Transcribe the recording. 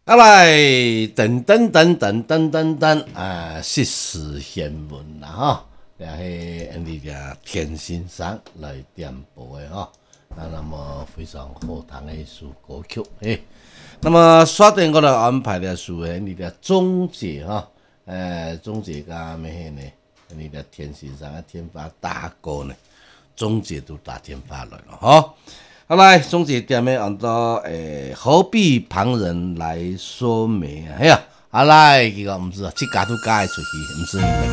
啊来，噔噔噔噔噔噔噔啊，时事新闻啦吼，也是你的天心上来点播的吼，那么非常好听的一首歌曲诶。那么刷电我来安排的是你的总结哈，总结甲咩呢？你的天心上的天发大哥呢，总结都打天发来了哈。好来，总结点咩？按照何必旁人来说媒啊？哎呀，好来，这个唔是，这家都改出去，唔是应该